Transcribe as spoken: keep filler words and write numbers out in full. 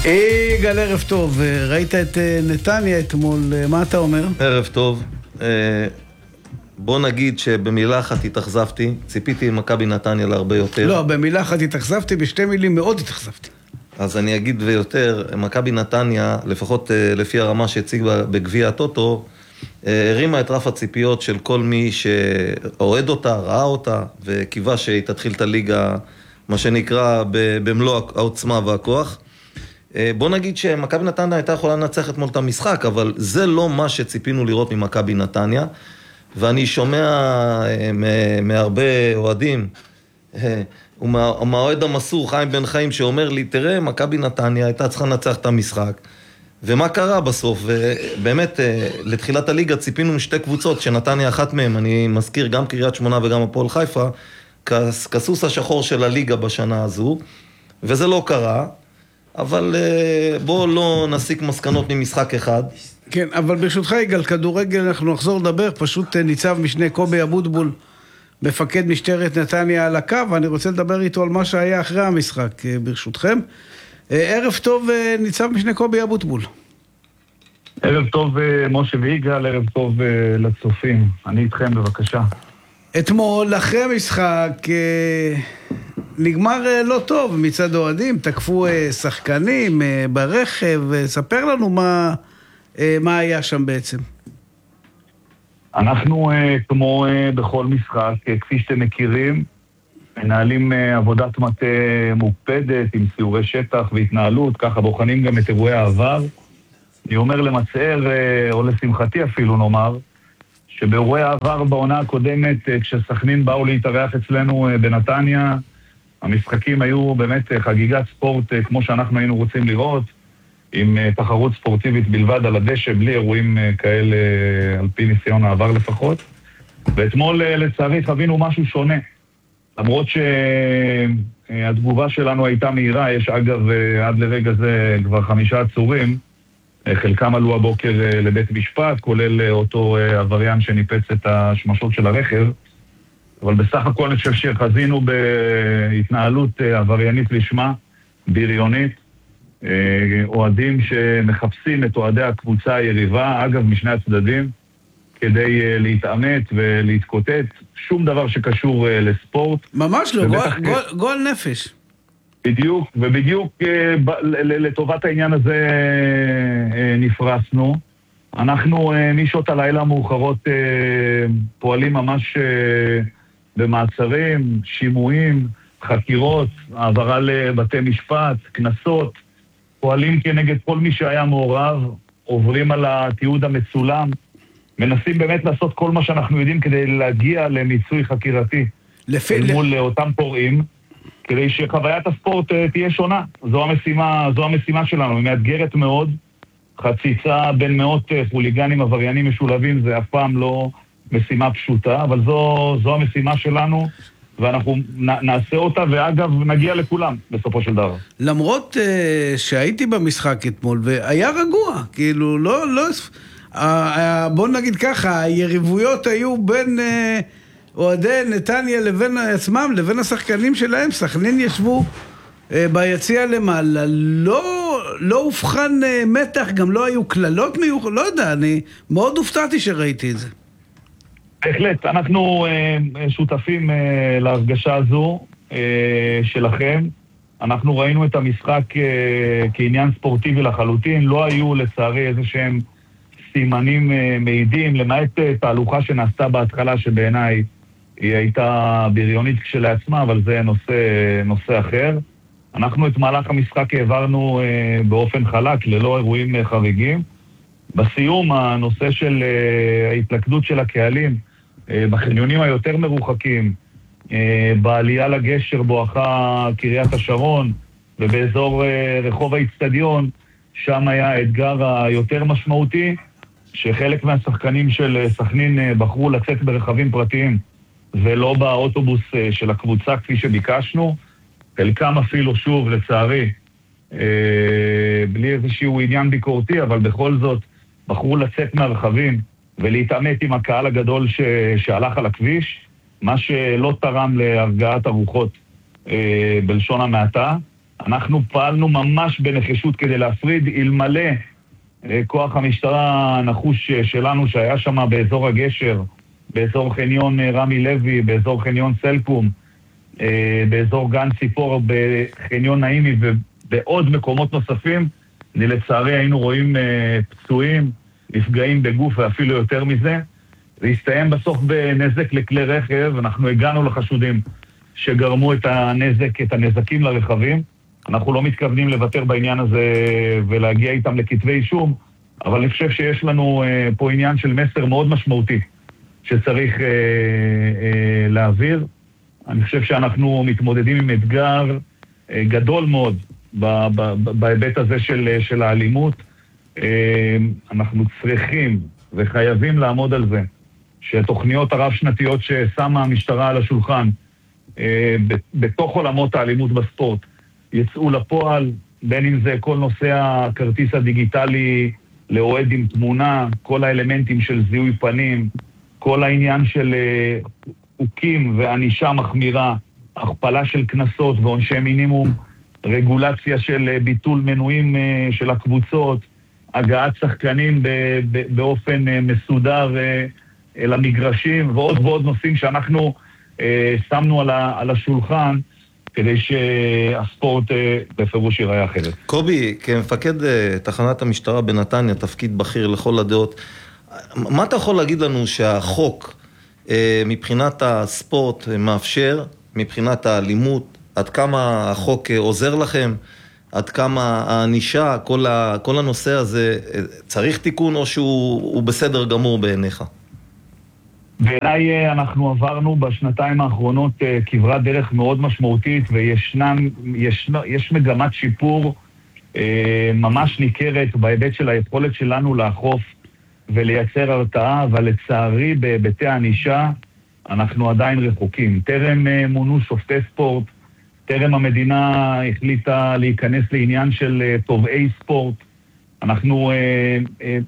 יגאל, ערב טוב. ראית את נתניה אתמול, מה אתה אומר? ערב טוב. בוא נגיד שבמילה אחת התאכזבתי, ציפיתי עם מכבי נתניה להרבה יותר. לא, במילה אחת התאכזבתי, בשתי מילים מאוד התאכזבתי. אז אני אגיד ויותר, מכבי נתניה, לפחות לפי הרמה שהציג בגביע הטוטו, הרימה את רף הציפיות של כל מי שאוהד אותה, ראה אותה, וקיווה שהיא תתחיל את הליגה, מה שנקרא, במלוא העוצמה והכוח. בוא נגיד שמכבי נתניה הייתה יכולה לנצח אתמול את המשחק, אבל זה לא מה שציפינו לראות ממכבי נתניה, ואני שומע מהרבה אוהדים, ומהאוהד המסור חיים בן חיים שאומר לי, תראה, מכבי נתניה הייתה צריכה לנצח את המשחק, ומה קרה בסוף? ובאמת, לתחילת הליגה ציפינו משתי קבוצות, שנתניה אחת מהם, אני מזכיר גם קריית שמונה וגם הפועל חיפה, כסוס השחור של הליגה בשנה הזו, וזה לא קרה, אבל בואו לא נסיק מסקנות ממשחק אחד. כן, אבל ברשותך יגאל, כדורגל אנחנו נחזור לדבר, פשוט ניצב משנה קובי אבוטבול, מפקד משטרת נתניה על הקו, ואני רוצה לדבר איתו על מה שהיה אחרי המשחק, ברשותכם. ערב טוב, ניצב משנה קובי אבוטבול. ערב טוב משה ויגאל, ערב טוב לצופים. אני איתכם, בבקשה. אתמול, אחרי המשחק, נגמר לא טוב מצד אוהדים, תקפו שחקנים ברכב, ספר לנו מה, מה היה שם בעצם. אנחנו, כמו בכל משחק, כפי שאתם מכירים, מנהלים עבודת מטה מוקפדת עם סיורי שטח והתנהלות, ככה בוחנים גם את אירועי העבר. אני אומר למצער, או לשמחתי אפילו נאמר, שבאירועי העבר בעונה הקודמת, כשסכנין באו להתארח אצלנו בנתניה, המשחקים היו באמת חגיגת ספורט כמו שאנחנו היינו רוצים לראות, עם תחרות ספורטיבית בלבד על הדשא, בלי אירועים כאלה על פי ניסיון העבר לפחות. ואתמול לצערי חווינו משהו שונה. למרות שהתגובה שלנו הייתה מהירה, יש אגב עד לרגע זה כבר חמישה עצורים, חלקם עלו הבוקר לבית משפט, כולל אותו עבריין שניפץ את השמשות של הרכב, אבל בסך הכל אני חושב שחזינו בהתנהלות עבריינית לשמה, בריונית, אוהדים שמחפשים את אוהדי הקבוצה היריבה, אגב משני הצדדים, כדי להתאמת ולהתקוטט, שום דבר שקשור לספורט. ממש לא, גול, גול, גול נפש. בדיוק, ובדיוק לטובת העניין הזה נפרסנו. אנחנו משעות הלילה המאוחרות פועלים ממש במעצרים, שימועים, חקירות, העברה לבתי משפט, כנסות, פועלים כנגד כל מי שהיה מעורב, עוברים על התיעוד המצולם, מנסים באמת לעשות כל מה שאנחנו יודעים כדי להגיע למיצוי חקירתי לפי... מול אותם פורעים, כדי שחוויית הספורט תהיה שונה. זו המשימה, זו המשימה שלנו, היא מאתגרת מאוד, חציצה בין מאות חוליגנים עבריינים משולבים, זה אף פעם לא משימה פשוטה, אבל זו, זו המשימה שלנו, ואנחנו נעשה אותה, ואגב נגיע לכולם בסופו של דבר. למרות uh, שהייתי במשחק אתמול, והיה רגוע, כאילו לא... לא... בוא נגיד ככה, היריבויות היו בין אוהדי נתניה לבין עצמם, לבין השחקנים שלהם. סכנין ישבו ביציע למעלה, לא, לא הובחן מתח, גם לא היו כללות מיוחד, לא יודע, אני מאוד הופתעתי שראיתי את זה. בהחלט, אנחנו שותפים להרגשה הזו שלכם. אנחנו ראינו את המשחק כעניין ספורטיבי לחלוטין, לא היו לצערי איזה שהם סימנים מעידים, למעט תהלוכה שנעשתה בהתחלה, שבעיניי היא הייתה בריונית כשלעצמה, אבל זה נושא, נושא אחר. אנחנו את מהלך המשחק העברנו באופן חלק, ללא אירועים חריגים. בסיום, הנושא של ההתלכדות של הקהלים, בחניונים היותר מרוחקים, בעלייה לגשר בואכה קריית השרון, ובאזור רחוב האצטדיון, שם היה האתגר היותר משמעותי, שחלק מהשחקנים של סכנין בחרו לצאת ברכבים פרטיים, ולא באוטובוס של הקבוצה כפי שביקשנו. חלקם אפילו, שוב, לצערי, בלי איזשהו עניין ביקורתי, אבל בכל זאת בחרו לצאת מהרכבים ולהתעמת עם הקהל הגדול ש... שהלך על הכביש, מה שלא תרם להרגעת הרוחות בלשון המעטה. אנחנו פעלנו ממש בנחישות כדי להפריד, אלמלא כוח המשטרה הנחוש שלנו שהיה שם באזור הגשר, באזור חניון רמי לוי, באזור חניון סלקום, באזור גן ציפור, בחניון נעימי ובעוד מקומות נוספים, לצערי היינו רואים פצועים, נפגעים בגוף ואפילו יותר מזה. זה הסתיים בסוף בנזק לכלי רכב, אנחנו הגענו לחשודים שגרמו את הנזק, את הנזקים לרכבים. אנחנו לא מתכוונים לוותר בעניין הזה ולהגיע איתם לכתבי אישום, אבל אני חושב שיש לנו פה עניין של מסר מאוד משמעותי שצריך להעביר. אני חושב שאנחנו מתמודדים עם אתגר גדול מאוד בהיבט הזה של, של האלימות. אנחנו צריכים וחייבים לעמוד על זה שתוכניות הרב-שנתיות ששמה המשטרה על השולחן בתוך עולמות האלימות בספורט יצאו לפועל, בין אם זה כל נושא הכרטיס הדיגיטלי לאוהד עם תמונה, כל האלמנטים של זיהוי פנים, כל העניין של חוקים וענישה מחמירה, הכפלה של כנסות ועונשי מינימום, רגולציה של ביטול מנויים של הקבוצות, הגעת שחקנים באופן מסודר למגרשים, ועוד ועוד נושאים שאנחנו שמנו על השולחן, כדי שהספורט בפירוש ייראה אחרת. קובי, כמפקד תחנת המשטרה בנתניה, תפקיד בכיר לכל הדעות, מה אתה יכול להגיד לנו שהחוק מבחינת הספורט מאפשר, מבחינת האלימות, עד כמה החוק עוזר לכם, עד כמה הענישה, כל, ה, כל הנושא הזה צריך תיקון או שהוא בסדר גמור בעיניך? בעיניי אנחנו עברנו בשנתיים האחרונות כברת דרך מאוד משמעותית, וישנם, יש, יש מגמת שיפור ממש ניכרת בהיבט של היכולת שלנו לאכוף ולייצר הרתעה, אבל לצערי בהיבטי הענישה אנחנו עדיין רחוקים. טרם מונו שופטי ספורט, טרם המדינה החליטה להיכנס לעניין של תובעי ספורט, אנחנו